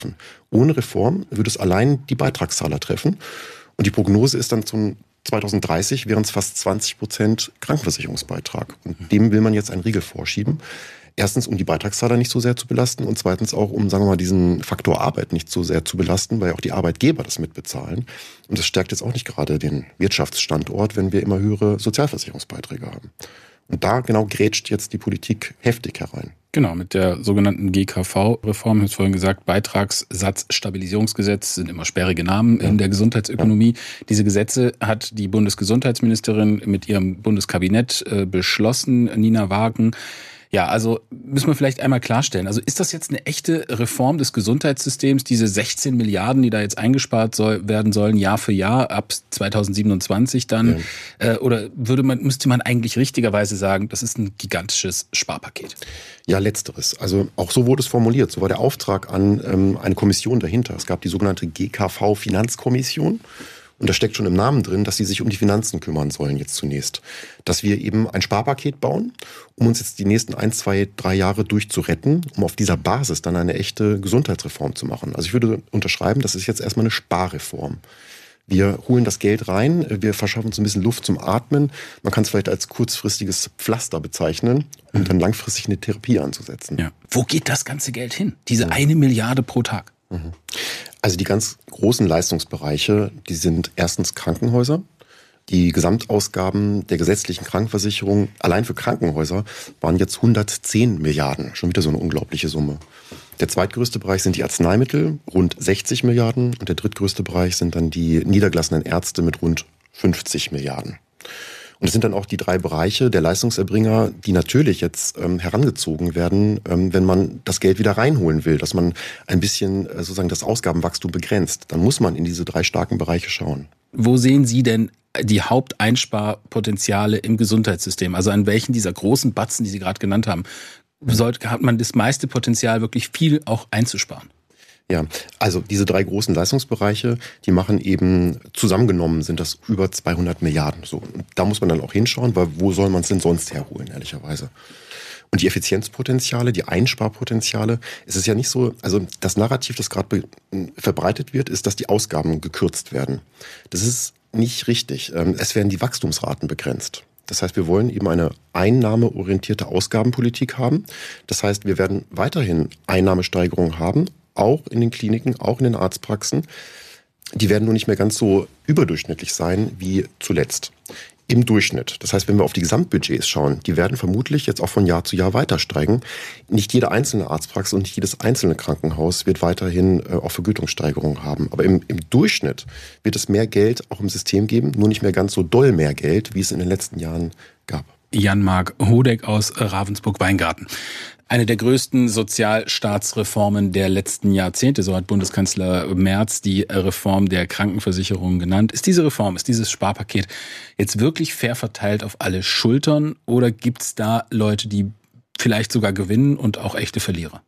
Ohne Reform würde es allein die Beitragszahler treffen. Und die Prognose ist dann zum 2030 wären es fast 20% Krankenversicherungsbeitrag. Und dem will man jetzt einen Riegel vorschieben. Erstens, um die Beitragszahler nicht so sehr zu belasten und zweitens auch, um, sagen wir mal, diesen Faktor Arbeit nicht so sehr zu belasten, weil auch die Arbeitgeber das mitbezahlen. Und das stärkt jetzt auch nicht gerade den Wirtschaftsstandort, wenn wir immer höhere Sozialversicherungsbeiträge haben. Und da genau grätscht jetzt die Politik heftig herein. Genau, mit der sogenannten GKV-Reform, ich habe es vorhin gesagt, Beitragssatzstabilisierungsgesetz, sind immer sperrige Namen in der Gesundheitsökonomie. Diese Gesetze hat die Bundesgesundheitsministerin mit ihrem Bundeskabinett beschlossen, Nina Wagen. Ja, also müssen wir vielleicht einmal klarstellen. Also ist das jetzt eine echte Reform des Gesundheitssystems, diese 16 Milliarden, die da jetzt eingespart werden sollen, Jahr für Jahr ab 2027 dann? Ja. Oder müsste man eigentlich richtigerweise sagen, das ist ein gigantisches Sparpaket? Ja, letzteres. Also auch so wurde es formuliert. So war der Auftrag an eine Kommission dahinter. Es gab die sogenannte GKV-Finanzkommission. Und da steckt schon im Namen drin, dass sie sich um die Finanzen kümmern sollen jetzt zunächst. Dass wir eben ein Sparpaket bauen, um uns jetzt die nächsten 1, 2, 3 Jahre durchzuretten, um auf dieser Basis dann eine echte Gesundheitsreform zu machen. Also ich würde unterschreiben, das ist jetzt erstmal eine Sparreform. Wir holen das Geld rein, wir verschaffen uns ein bisschen Luft zum Atmen. Man kann es vielleicht als kurzfristiges Pflaster bezeichnen, um dann langfristig eine Therapie anzusetzen. Ja. Wo geht das ganze Geld hin? Diese 1 Milliarde pro Tag? Also die ganz großen Leistungsbereiche, die sind erstens Krankenhäuser. Die Gesamtausgaben der gesetzlichen Krankenversicherung allein für Krankenhäuser waren jetzt 110 Milliarden. Schon wieder so eine unglaubliche Summe. Der zweitgrößte Bereich sind die Arzneimittel, rund 60 Milliarden. Und der drittgrößte Bereich sind dann die niedergelassenen Ärzte mit rund 50 Milliarden. Und es sind dann auch die 3 Bereiche der Leistungserbringer, die natürlich jetzt herangezogen werden, wenn man das Geld wieder reinholen will, dass man ein bisschen sozusagen das Ausgabenwachstum begrenzt. Dann muss man in diese 3 starken Bereiche schauen. Wo sehen Sie denn die Haupteinsparpotenziale im Gesundheitssystem? Also an welchen dieser großen Batzen, die Sie gerade genannt haben, hat man das meiste Potenzial, wirklich viel auch einzusparen? Ja, also diese 3 großen Leistungsbereiche, die machen eben, zusammengenommen sind das über 200 Milliarden. So, da muss man dann auch hinschauen, weil wo soll man es denn sonst herholen, ehrlicherweise? Und die Effizienzpotenziale, die Einsparpotenziale, es ist ja nicht so, also das Narrativ, das gerade verbreitet wird, ist, dass die Ausgaben gekürzt werden. Das ist nicht richtig. Es werden die Wachstumsraten begrenzt. Das heißt, wir wollen eben eine einnahmeorientierte Ausgabenpolitik haben. Das heißt, wir werden weiterhin Einnahmesteigerungen haben, auch in den Kliniken, auch in den Arztpraxen. Die werden nur nicht mehr ganz so überdurchschnittlich sein wie zuletzt. Im Durchschnitt. Das heißt, wenn wir auf die Gesamtbudgets schauen, die werden vermutlich jetzt auch von Jahr zu Jahr weiter steigen. Nicht jede einzelne Arztpraxis und nicht jedes einzelne Krankenhaus wird weiterhin auch Vergütungssteigerungen haben. Aber im Durchschnitt wird es mehr Geld auch im System geben, nur nicht mehr ganz so doll mehr Geld, wie es in den letzten Jahren gab. Jan-Marc Hodeck aus Ravensburg-Weingarten. Eine der größten Sozialstaatsreformen der letzten Jahrzehnte, so hat Bundeskanzler Merz die Reform der Krankenversicherung genannt. Ist diese Reform, ist dieses Sparpaket jetzt wirklich fair verteilt auf alle Schultern oder gibt es da Leute, die vielleicht sogar gewinnen und auch echte Verlierer?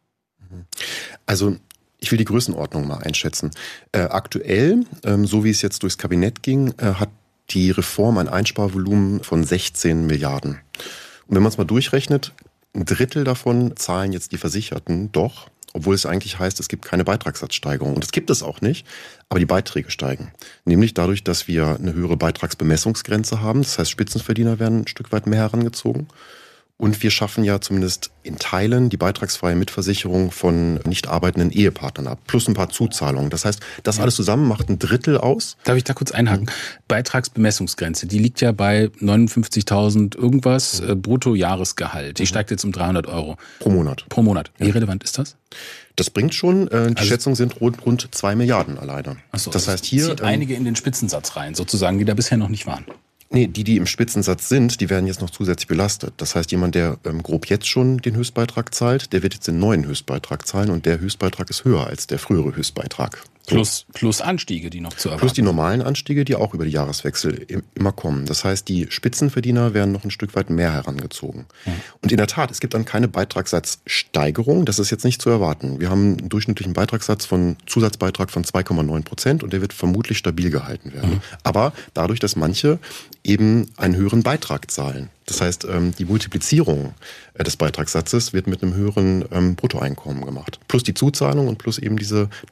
Also ich will die Größenordnung mal einschätzen. Aktuell, so wie es jetzt durchs Kabinett ging, hat die Reform ein Einsparvolumen von 16 Milliarden. Und wenn man es mal durchrechnet, 1/3 davon zahlen jetzt die Versicherten doch, obwohl es eigentlich heißt, es gibt keine Beitragssatzsteigerung. Und das gibt es auch nicht, aber die Beiträge steigen. Nämlich dadurch, dass wir eine höhere Beitragsbemessungsgrenze haben. Das heißt, Spitzenverdiener werden ein Stück weit mehr herangezogen. Und wir schaffen ja zumindest in Teilen die beitragsfreie Mitversicherung von nicht arbeitenden Ehepartnern ab. Plus ein paar Zuzahlungen. Das heißt, das alles zusammen macht 1/3 aus. Darf ich da kurz einhaken? Beitragsbemessungsgrenze, die liegt ja bei 59.000 irgendwas Bruttojahresgehalt. Die steigt jetzt um 300 Euro. Pro Monat. Pro Monat. Wie relevant ist das? Das bringt schon, die Schätzungen sind rund 2 Milliarden alleine. Ach so, das heißt hier zieht einige in den Spitzensatz rein, sozusagen, die da bisher noch nicht waren. Nee, die im Spitzensatz sind, die werden jetzt noch zusätzlich belastet. Das heißt, jemand, der grob jetzt schon den Höchstbeitrag zahlt, der wird jetzt den neuen Höchstbeitrag zahlen und der Höchstbeitrag ist höher als der frühere Höchstbeitrag. Plus Anstiege, die noch zu erwarten. Plus die normalen Anstiege, die auch über die Jahreswechsel immer kommen. Das heißt, die Spitzenverdiener werden noch ein Stück weit mehr herangezogen. Ja. Und in der Tat, es gibt dann keine Beitragssatzsteigerung. Das ist jetzt nicht zu erwarten. Wir haben einen durchschnittlichen Zusatzbeitrag von 2,9% und der wird vermutlich stabil gehalten werden. Aber dadurch, dass manche eben einen höheren Beitrag zahlen. Das heißt, die Multiplizierung des Beitragssatzes wird mit einem höheren Bruttoeinkommen gemacht. Plus die Zuzahlung und plus eben diese